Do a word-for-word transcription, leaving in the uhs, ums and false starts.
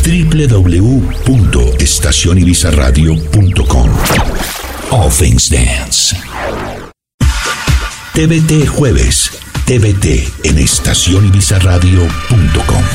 doble u doble u doble u punto estación ibiza radio punto com. All Things Dance. T V T Jueves. T V T en estación ibiza radio punto com.